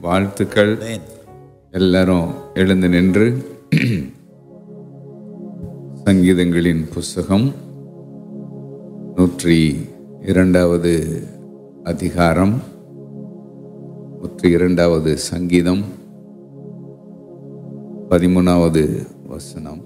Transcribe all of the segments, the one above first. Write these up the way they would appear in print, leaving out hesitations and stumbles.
வாழ்த்துக்கள். Amen. எல்லாரும் எழுந்து நின்று சங்கீதங்களின் புஸ்தகம் 102வது அதிகாரம், 102வது சங்கீதம், 13வது வசனம்.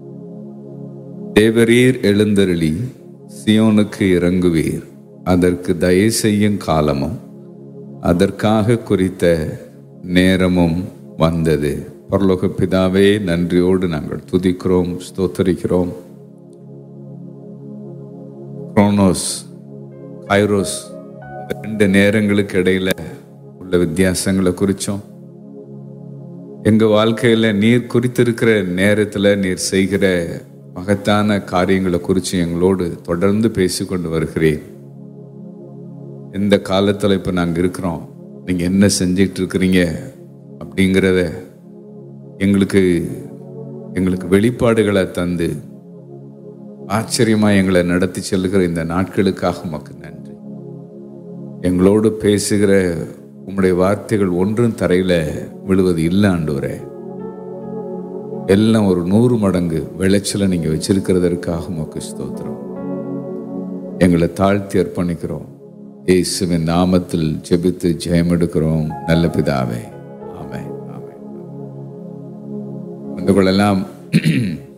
தேவரீர் எழுந்தருளி சியோனுக்கு இறங்குவீர், அதற்கு தயை செய்யும் காலமும் அதற்காக குறித்த நேரமும் வந்தது. பரலோக பிதாவே, நன்றியோடு நாங்கள் துதிக்கிறோம், ஸ்தோத்தரிக்கிறோம். குரோனோஸ், கைரோஸ், இந்த 2 நேரங்களுக்கு இடையில உள்ள வித்தியாசங்களை குறிச்சோம். எங்க வாழ்க்கையில நீர் குறித்திருக்கிற நேரத்துல நீர் செய்கிற மகத்தான காரியங்களை குறித்து எங்களோடு தொடர்ந்து பேசிக்கொண்டு வருகிறேன். எந்த காலத்தில் இப்போ நாங்கள் இருக்கிறோம், நீங்கள் என்ன செஞ்சிட்டு இருக்கிறீங்க அப்படிங்கிறத எங்களுக்கு வெளிப்பாடுகளை தந்து ஆச்சரியமாக எங்களை நடத்தி செல்லுகிற இந்த நாட்களுக்காக உமக்கு நன்றி. எங்களோடு பேசுகிற உம்முடைய வார்த்தைகள் ஒன்றும் தரையில் விழுவது இல்லை ஆண்டவரே. எல்லாம் ஒரு 100 மடங்கு விளைச்சலை நீங்க வச்சிருக்கிறதற்காக உமக்கு ஸ்தோத்திரம். எங்களை தாழ்த்தி அர்ப்பணிக்கிறோம். இயேசுவின் நாமத்தில் ஜெபித்து ஜெயம் எடுக்கிறோம் நல்ல பிதாவே. ஆமென். ஆமென். வந்து கொள்ளலாம்.